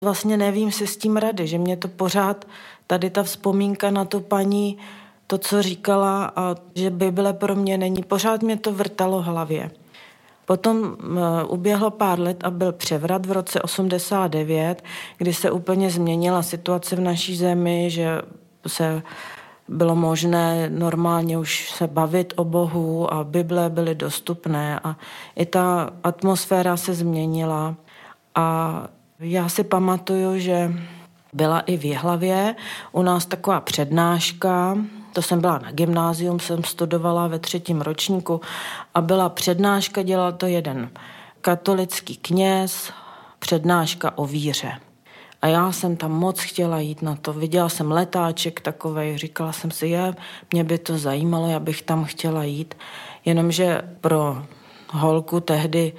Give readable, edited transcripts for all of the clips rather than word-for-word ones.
Vlastně nevím si s tím rady, že mě to pořád, tady ta vzpomínka na tu paní, to, co říkala a že Bible pro mě není, pořád mě to vrtalo v hlavě. Potom uběhlo pár let a byl převrat v roce 89, kdy se úplně změnila situace v naší zemi, že se bylo možné normálně už se bavit o Bohu a Bible byly dostupné a i ta atmosféra se změnila. A já si pamatuju, že byla i v Jihlavě u nás taková přednáška, to jsem byla na gymnázium, jsem studovala ve 3. ročníku a byla přednáška, dělal to jeden katolický kněz, přednáška o víře. A já jsem tam moc chtěla jít na to. Viděla jsem letáček takovej, říkala jsem si, mě by to zajímalo, já bych tam chtěla jít. Jenomže pro holku tehdy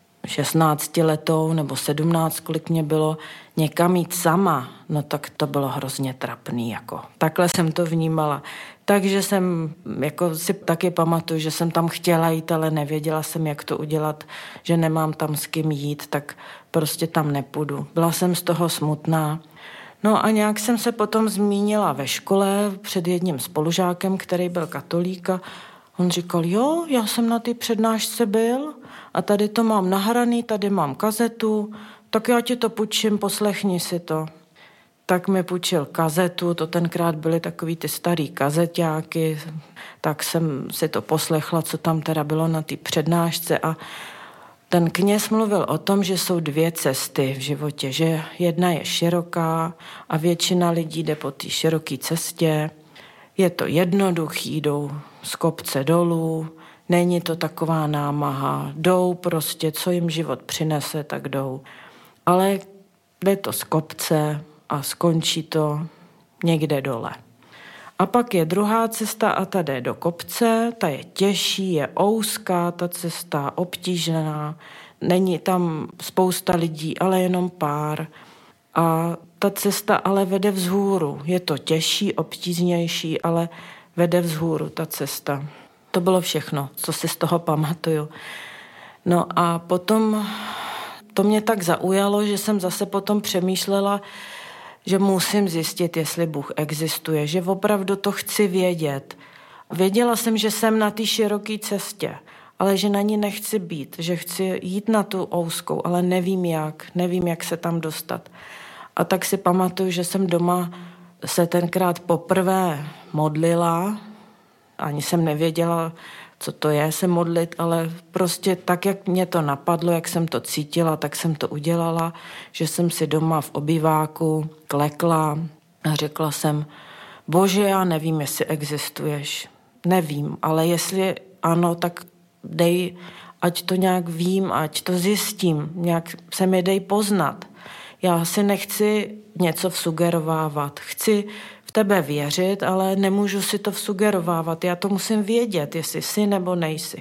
16letou nebo 17, kolik mě bylo, někam jít sama, no tak to bylo hrozně trapný. Jako. Takhle jsem to vnímala. Takže jsem si taky pamatuju, že jsem tam chtěla jít, ale nevěděla jsem, jak to udělat, že nemám tam s kým jít, tak prostě tam nepůjdu. Byla jsem z toho smutná. No a nějak jsem se potom zmínila ve škole před jedním spolužákem, který byl katolík a on říkal, já jsem na té přednášce byl a tady to mám nahraný, tady mám kazetu, tak já ti to půjčím, poslechni si to. Tak mi půjčil kazetu, to tenkrát byly takový ty starý kazeťáky, tak jsem si to poslechla, co tam teda bylo na té přednášce a ten kněz mluvil o tom, že jsou 2 cesty v životě, že jedna je široká a většina lidí jde po té široké cestě. Je to jednoduchý, jdou z kopce dolů, není to taková námaha, jdou prostě, co jim život přinese, tak jdou. Ale jde to z kopce a skončí to někde dole. A pak je druhá cesta a ta jde do kopce, ta je těžší, je ouzká, ta cesta obtížná, není tam spousta lidí, ale jenom pár. A ta cesta ale vede vzhůru. Je to těžší, obtížnější, ale vede vzhůru ta cesta. To bylo všechno, co si z toho pamatuju. No a potom to mě tak zaujalo, že jsem zase potom přemýšlela, že musím zjistit, jestli Bůh existuje, že opravdu to chci vědět. Věděla jsem, že jsem na té široké cestě, ale že na ní nechci být, že chci jít na tu ouzkou, ale nevím, jak se tam dostat. A tak si pamatuju, že jsem doma se tenkrát poprvé modlila, ani jsem nevěděla, co to je se modlit, ale prostě tak, jak mě to napadlo, jak jsem to cítila, tak jsem to udělala, že jsem si doma v obýváku klekla a řekla jsem, Bože, já nevím, jestli existuješ. Nevím, ale jestli ano, tak dej, ať to nějak vím, ať to zjistím, nějak se mi dej poznat. Já si nechci něco vsugerovávat, chci v tebe věřit, ale nemůžu si to vsugerovávat. Já to musím vědět, jestli jsi nebo nejsi.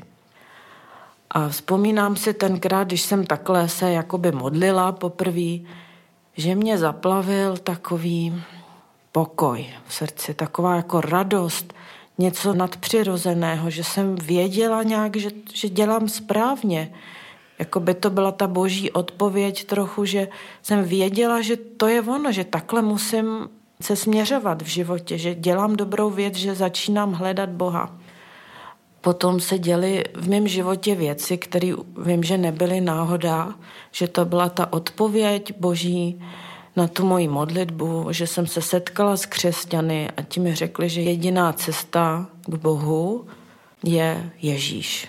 A vzpomínám si tenkrát, když jsem takhle se jakoby modlila poprvé, že mě zaplavil takový pokoj v srdci, taková jako radost, něco nadpřirozeného, že jsem věděla nějak, že dělám správně. Jakoby to byla ta boží odpověď trochu, že jsem věděla, že to je ono, že takhle musím se směřovat v životě, že dělám dobrou věc, že začínám hledat Boha. Potom se děly v mém životě věci, které vím, že nebyly náhoda, že to byla ta odpověď boží na tu moji modlitbu, že jsem se setkala s křesťany a ti mi řekli, že jediná cesta k Bohu je Ježíš.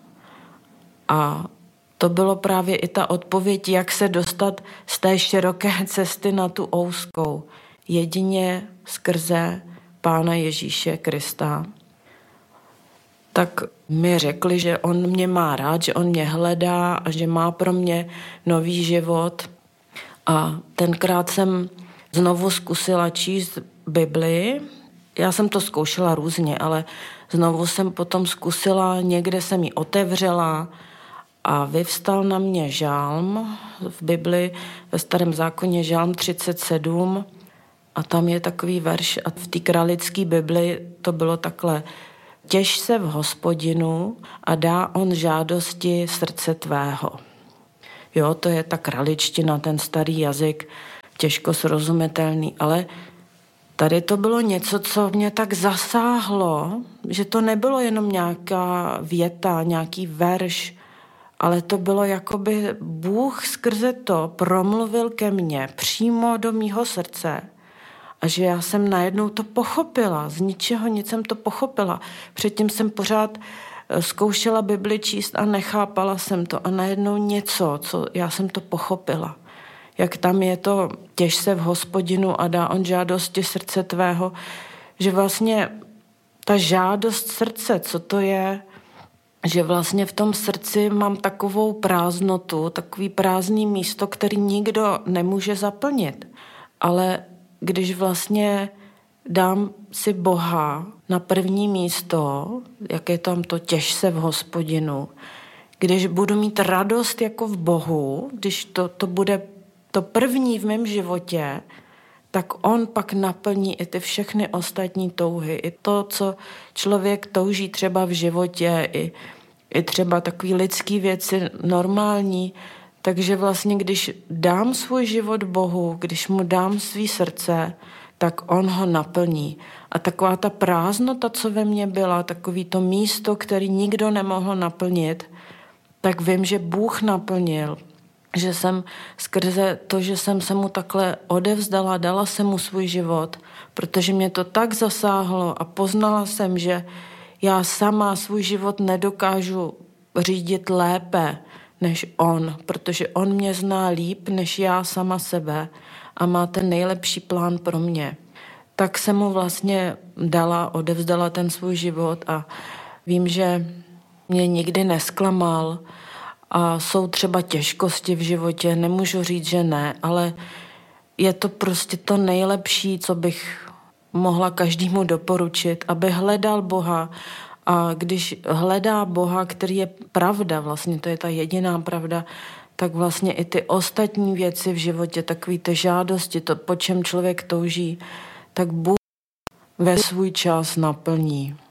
A to bylo právě i ta odpověď, jak se dostat z té široké cesty na tu ouzkou. Jedině skrze Pána Ježíše Krista. Tak mi řekli, že on mě má rád, že on mě hledá a že má pro mě nový život. A tenkrát jsem znovu zkusila číst Bibli. Já jsem to zkoušela různě, ale znovu jsem potom zkusila, někde jsem ji otevřela a vyvstal na mě žálm v Bibli, ve Starém zákoně žálm 37 a tam je takový verš a v té králické Bibli to bylo takhle. Těš se v Hospodinu a dá on žádosti srdce tvého. Jo, to je ta kraličtina, ten starý jazyk. těžko srozumitelný, ale tady to bylo něco, co mě tak zasáhlo, že to nebylo jenom nějaká věta, nějaký verš, ale to bylo, jakoby Bůh skrze to promluvil ke mně přímo do mýho srdce a že já jsem najednou to pochopila, z ničeho nic jsem to pochopila. Předtím jsem pořád zkoušela Bibli číst a nechápala jsem to a najednou něco, co já jsem to pochopila. Jak tam je to, těš se v Hospodinu a dá on žádosti srdce tvého, že vlastně ta žádost srdce, co to je, že vlastně v tom srdci mám takovou prázdnotu, takový prázdný místo, který nikdo nemůže zaplnit. Ale když vlastně dám si Boha na první místo, jak je tam to těš se v Hospodinu, když budu mít radost jako v Bohu, když to bude to první v mém životě, tak on pak naplní i ty všechny ostatní touhy. I to, co člověk touží třeba v životě, i třeba takový lidský věci normální. Takže vlastně, když dám svůj život Bohu, když mu dám svý srdce, tak on ho naplní. A taková ta prázdnota, co ve mně byla, takový to místo, který nikdo nemohl naplnit, tak vím, že Bůh naplnil. Že jsem skrze to, že jsem se mu takhle odevzdala, dala jsem mu svůj život, protože mě to tak zasáhlo a poznala jsem, že já sama svůj život nedokážu řídit lépe než on, protože on mě zná líp než já sama sebe a má ten nejlepší plán pro mě. Tak jsem mu vlastně odevzdala ten svůj život a vím, že mě nikdy nesklamal. A jsou třeba těžkosti v životě, nemůžu říct, že ne, ale je to prostě to nejlepší, co bych mohla každému doporučit, aby hledal Boha. A když hledá Boha, který je pravda, vlastně to je ta jediná pravda, tak vlastně i ty ostatní věci v životě, takový ty žádosti, to, po čem člověk touží, tak Bůh ve svůj čas naplní.